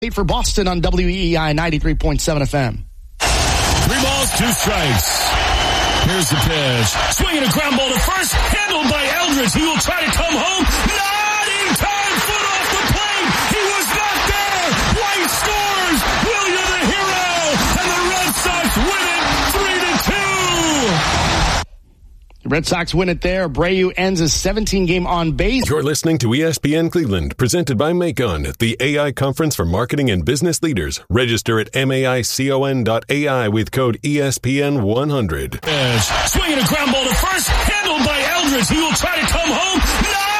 For Boston on WEEI 93.7 FM. 3 balls, 2 strikes. Here's the pitch. Swinging a ground ball to first. Handled by Eldridge. He will try to come home. Not in time. Foot off the plate. He was not there. White scores. William the hero. And the Red Sox win it 3-2. The Red Sox win it there. Abreu ends his 17-game on base. You're listening to ESPN Cleveland, presented by Macon, the AI conference for marketing and business leaders. Register at maicon.ai with code ESPN100. Swinging a ground ball to first. Handled by Eldridge. He will try to come home.